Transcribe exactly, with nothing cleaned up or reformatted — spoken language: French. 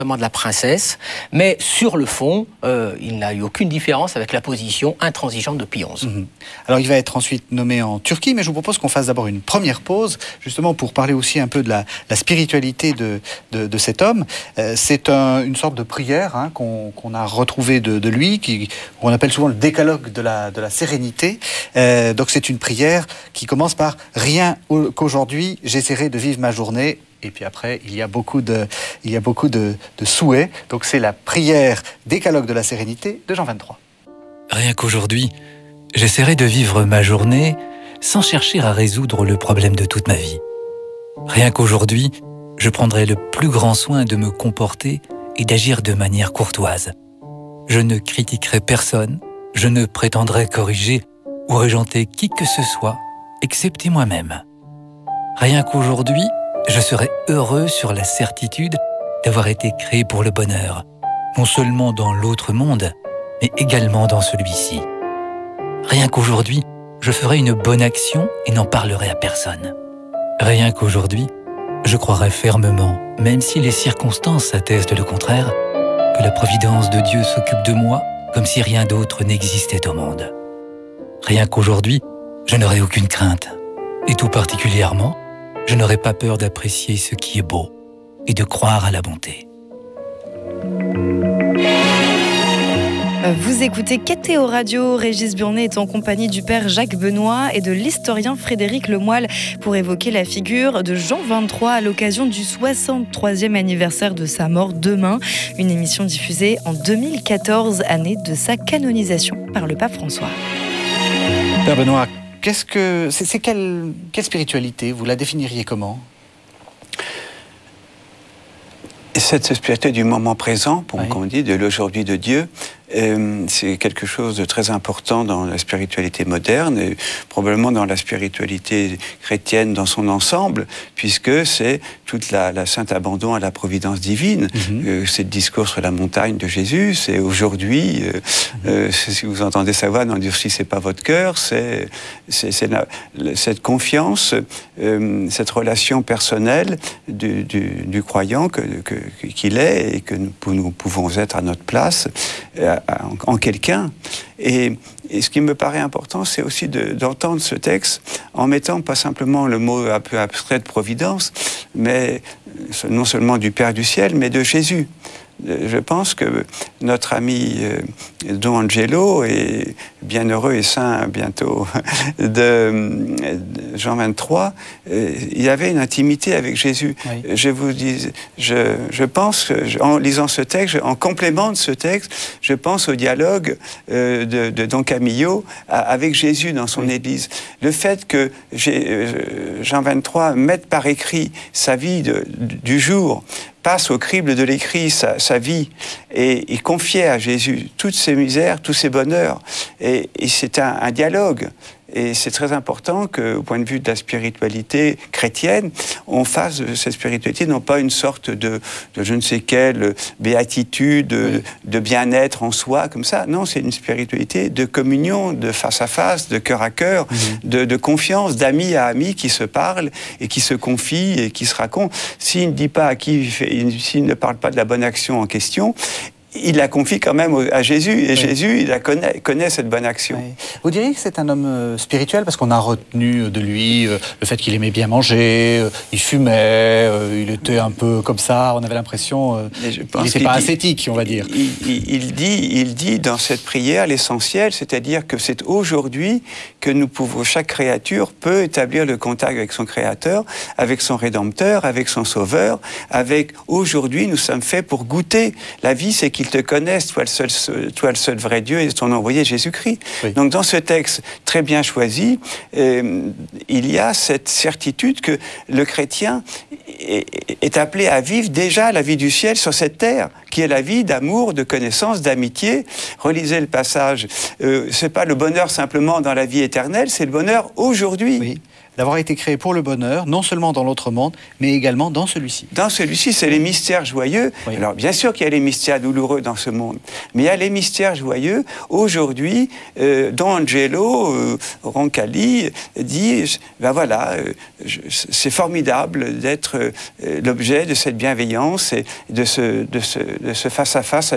de la princesse, mais sur le fond, euh, il n'a eu aucune différence avec la position intransigeante de Pie onze. Mmh. Alors il va être ensuite nommé en Turquie, mais je vous propose qu'on fasse d'abord une première pause, justement pour parler aussi un peu de la, la spiritualité de, de, de cet homme. Euh, c'est un, une sorte de prière hein, qu'on, qu'on a retrouvée de, de lui, qui, qu'on appelle souvent le décalogue de la, de la sérénité. Euh, donc c'est une prière qui commence par « Rien qu'aujourd'hui, j'essaierai de vivre ma journée ». Et puis après, il y a beaucoup de, il y a beaucoup de, de souhaits. Donc c'est la prière décalogue de la sérénité de Jean vingt-trois. Rien qu'aujourd'hui, j'essaierai de vivre ma journée sans chercher à résoudre le problème de toute ma vie. Rien qu'aujourd'hui, je prendrai le plus grand soin de me comporter et d'agir de manière courtoise. Je ne critiquerai personne, je ne prétendrai corriger ou régenter qui que ce soit, excepté moi-même. Rien qu'aujourd'hui, je serai heureux sur la certitude d'avoir été créé pour le bonheur, non seulement dans l'autre monde, mais également dans celui-ci. Rien qu'aujourd'hui, je ferai une bonne action et n'en parlerai à personne. Rien qu'aujourd'hui, je croirai fermement, même si les circonstances attestent le contraire, que la providence de Dieu s'occupe de moi comme si rien d'autre n'existait au monde. Rien qu'aujourd'hui, je n'aurai aucune crainte, et tout particulièrement, je n'aurai pas peur d'apprécier ce qui est beau et de croire à la bonté. Vous écoutez Kétéo Radio. Régis Burnet est en compagnie du père Jacques Benoît et de l'historien Frédéric Lemoyle pour évoquer la figure de Jean vingt-trois à l'occasion du soixante-troisième anniversaire de sa mort demain. Une émission diffusée en deux mille quatorze, année de sa canonisation par le pape François. Père Benoît, Qu'est-ce que c'est, c'est quelle, quelle spiritualité? Vous la définiriez comment? Cette spiritualité du moment présent, pour oui. qu'on dit, de l'aujourd'hui de Dieu, euh, c'est quelque chose de très important dans la spiritualité moderne et probablement dans la spiritualité chrétienne dans son ensemble, puisque c'est toute la, la sainte abandon à la providence divine. Mm-hmm. Euh, c'est le discours sur la montagne de Jésus, c'est aujourd'hui, euh, mm-hmm. euh, c'est, si vous entendez sa voix, n'endurcissez pas votre cœur, c'est, c'est, c'est la, cette confiance, euh, cette relation personnelle du, du, du croyant que, que, qu'il est et que nous, nous pouvons être à notre place, euh, en, en quelqu'un. Et, et ce qui me paraît important, c'est aussi de, d'entendre ce texte en mettant pas simplement le mot un peu abstrait de providence, mais non seulement du Père du ciel, mais de Jésus. Je pense que notre ami Don Angelo est bienheureux et saint bientôt de Jean vingt-trois. Il y avait une intimité avec Jésus. Oui. Je vous dis, je, je pense, en lisant ce texte, en complément de ce texte, je pense au dialogue de, de Don Camillo avec Jésus dans son oui. Église. Le fait que Jean vingt-trois mette par écrit sa vie de, du jour, passe au crible de l'écrit sa, sa vie et, et confiait à Jésus toutes ses misères, tous ses bonheurs. Et, et c'est un, un dialogue. Et c'est très important qu'au point de vue de la spiritualité chrétienne, on fasse de cette spiritualité non pas une sorte de, de je ne sais quelle béatitude, oui. de bien-être en soi, comme ça. Non, c'est une spiritualité de communion, de face à face, de cœur à cœur, mmh. de, de confiance, d'amis à amis qui se parlent et qui se confient et qui se racontent. S'il ne dit pas à qui, s'il ne parle pas de la bonne action en question, il la confie quand même à Jésus, et oui. Jésus, il la connaît, connaît cette bonne action. Oui. Vous diriez que c'est un homme euh, spirituel, parce qu'on a retenu de lui euh, le fait qu'il aimait bien manger, euh, il fumait, euh, il était un peu comme ça, on avait l'impression euh, qu'il n'était pas dit, ascétique, on va dire. Il, il, il, dit, il dit dans cette prière l'essentiel, c'est-à-dire que c'est aujourd'hui que nous pouvons, chaque créature peut établir le contact avec son Créateur, avec son Rédempteur, avec son Sauveur, avec aujourd'hui nous sommes faits pour goûter. La vie, c'est qu'ils te connaissent, toi le seul, toi le seul vrai Dieu et ton envoyé Jésus-Christ. Oui. Donc dans ce texte très bien choisi, euh, il y a cette certitude que le chrétien est, est appelé à vivre déjà la vie du ciel sur cette terre, qui est la vie d'amour, de connaissance, d'amitié. Relisez le passage. Euh, c'est pas le bonheur simplement dans la vie éternelle, c'est le bonheur aujourd'hui. Oui. d'avoir été créé pour le bonheur, non seulement dans l'autre monde, mais également dans celui-ci. Dans celui-ci, c'est les mystères joyeux. Oui. Alors, bien sûr qu'il y a les mystères douloureux dans ce monde, mais il y a les mystères joyeux. Aujourd'hui, euh, Don Angelo euh, Roncalli dit, ben voilà, euh, je, c'est formidable d'être euh, l'objet de cette bienveillance et de ce, de ce, de ce face-à-face